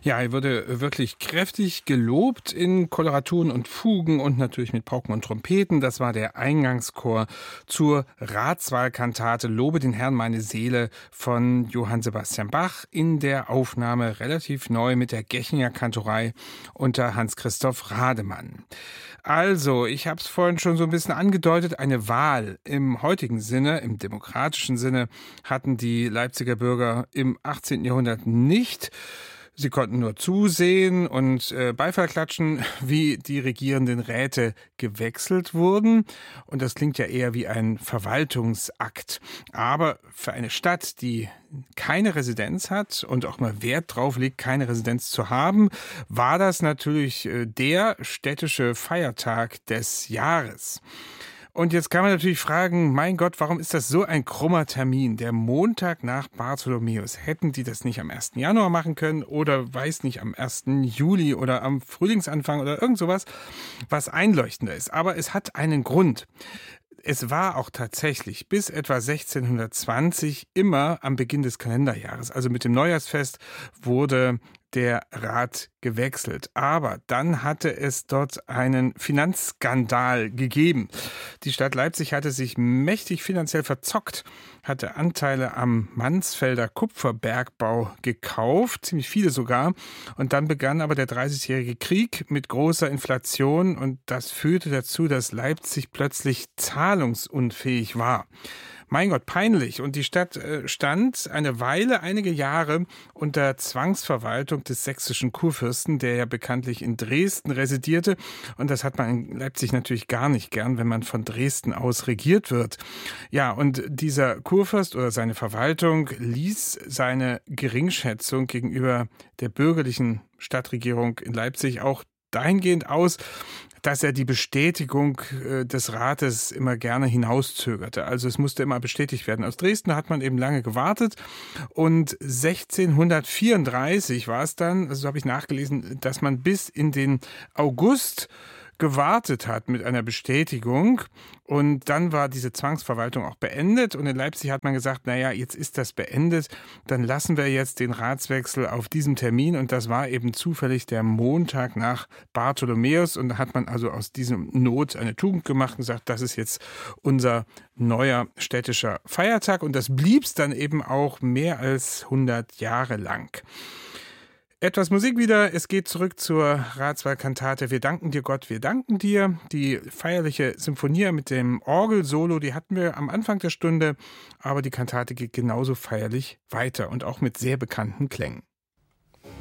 Ja, er wurde wirklich kräftig gelobt in Koloraturen und Fugen und natürlich mit Pauken und Trompeten. Das war der Eingangschor zur Ratswahlkantate Lobe den Herrn meine Seele von Johann Sebastian Bach in der Aufnahme relativ neu mit der Gechinger Kantorei unter Hans-Christoph Rademann. Also, ich habe es vorhin schon so ein bisschen angedeutet, eine Wahl im heutigen Sinne, im demokratischen Sinne, hatten die Leipziger Bürger im 18. Jahrhundert nicht. Sie konnten nur zusehen und Beifall klatschen, wie die regierenden Räte gewechselt wurden. Und das klingt ja eher wie ein Verwaltungsakt. Aber für eine Stadt, die keine Residenz hat und auch mal Wert drauf legt, keine Residenz zu haben, war das natürlich der städtische Feiertag des Jahres. Und jetzt kann man natürlich fragen, mein Gott, warum ist das so ein krummer Termin? Der Montag nach Bartholomäus. Hätten die das nicht am 1. Januar machen können oder weiß nicht, am 1. Juli oder am Frühlingsanfang oder irgend sowas, was einleuchtender ist. Aber es hat einen Grund. Es war auch tatsächlich bis etwa 1620 immer am Beginn des Kalenderjahres, also mit dem Neujahrsfest, wurde der Rat gewechselt. Aber dann hatte es dort einen Finanzskandal gegeben. Die Stadt Leipzig hatte sich mächtig finanziell verzockt, hatte Anteile am Mansfelder Kupferbergbau gekauft, ziemlich viele sogar. Und dann begann aber der Dreißigjährige Krieg mit großer Inflation und das führte dazu, dass Leipzig plötzlich zahlungsunfähig war. Mein Gott, peinlich. Und die Stadt stand eine Weile, einige Jahre unter Zwangsverwaltung des sächsischen Kurfürsten, der ja bekanntlich in Dresden residierte. Und das hat man in Leipzig natürlich gar nicht gern, wenn man von Dresden aus regiert wird. Ja, und dieser Kurfürst oder seine Verwaltung ließ seine Geringschätzung gegenüber der bürgerlichen Stadtregierung in Leipzig auch dahingehend aus, dass er die Bestätigung des Rates immer gerne hinauszögerte. Also es musste immer bestätigt werden. Aus Dresden hat man eben lange gewartet und 1634 war es dann, also so habe ich nachgelesen, dass man bis in den August gewartet hat mit einer Bestätigung und dann war diese Zwangsverwaltung auch beendet und in Leipzig hat man gesagt, naja, jetzt ist das beendet, dann lassen wir jetzt den Ratswechsel auf diesem Termin und das war eben zufällig der Montag nach Bartholomäus und da hat man also aus diesem Not eine Tugend gemacht und gesagt, das ist jetzt unser neuer städtischer Feiertag und das blieb's dann eben auch mehr als 100 Jahre lang. Etwas Musik wieder. Es geht zurück zur Ratswahlkantate Wir danken dir, Gott, wir danken dir. Die feierliche Symphonie mit dem Orgelsolo, die hatten wir am Anfang der Stunde, aber die Kantate geht genauso feierlich weiter und auch mit sehr bekannten Klängen.